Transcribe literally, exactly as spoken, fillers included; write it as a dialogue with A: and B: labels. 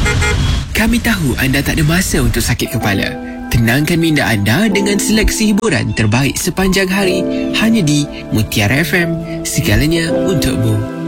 A: Kami tahu anda tak ada masa untuk sakit kepala. Tenangkan minda anda dengan seleksi hiburan terbaik sepanjang hari hanya di Mutiara F M. Segalanya untukmu.